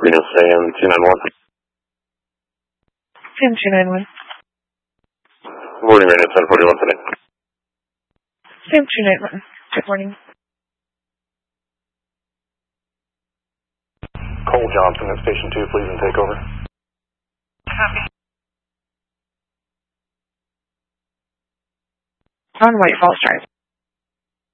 Reno Sam 291. Sam 291. Good morning, Reno 1041 today. Sam 291. Good morning. Cole Johnson at Station 2, please, and take over. Copy. On White Falls Drive.